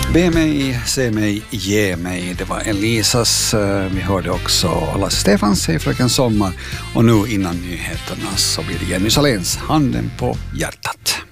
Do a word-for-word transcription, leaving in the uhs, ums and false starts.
Be mig, se mig, ge mig. Det var Elisas. Vi hörde också Lasse Stefans, Hej fröken Sommar. Och nu innan nyheterna så blir det Jenny Saléns, Handen på hjärtat.